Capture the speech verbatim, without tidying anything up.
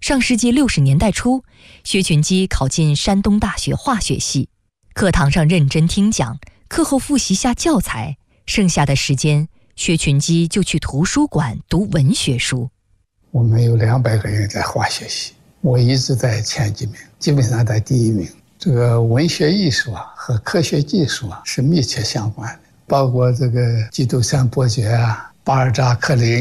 上世纪六十年代初，薛群基考进山东大学化学系，课堂上认真听讲，课后复习下教材，剩下的时间，薛群基就去图书馆读文学书。 我们有两百个人在化学系，我一直在前几名，基本上在第一名。这个文学艺术啊和科学技术啊是密切相关的，包括这个基督山伯爵啊、巴尔扎克雷